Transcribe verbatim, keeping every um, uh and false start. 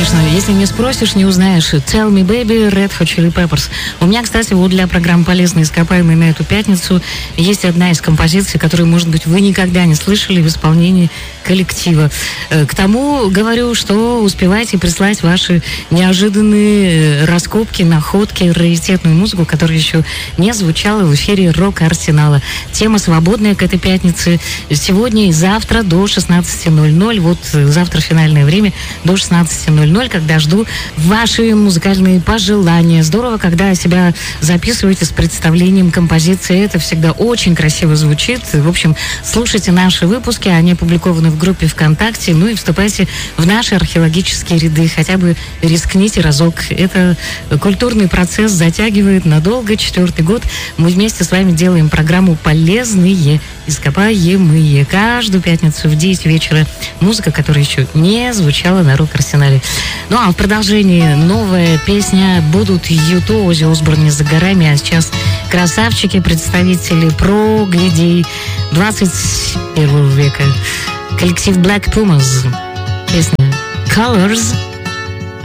конечно. Если не спросишь, не узнаешь. Tell Me Baby, Red Hot Chili Peppers. У меня, кстати, вот для программы «Полезные ископаемые» на эту пятницу есть одна из композиций, которую, может быть, вы никогда не слышали в исполнении коллектива. К тому говорю, что успевайте прислать ваши неожиданные раскопки, находки, раритетную музыку, которая еще не звучала в эфире «Рок-Арсенала». Тема свободная к этой пятнице. Сегодня и завтра до шестнадцати ноль-ноль. Вот завтра финальное время до шестнадцати ноль-ноль, когда жду ваши музыкальные пожелания. Здорово, когда себя записываете с представлением композиции. Это всегда очень красиво звучит. В общем, слушайте наши выпуски. Они опубликованы в группе ВКонтакте. Ну и вступайте в наши археологические ряды. Хотя бы рискните разок. Это культурный процесс, затягивает надолго. Четвертый год мы вместе с вами делаем программу «Полезные ископаемые». Каждую пятницу в девять вечера музыка, которая еще не звучала на Рок-Арсенале. Ну а в продолжении новая песня «Будут Юту», Оззи Осборн не за горами, а сейчас красавчики, представители проглядей двадцать первого века. Коллектив Black Pumas. Песня «Colors».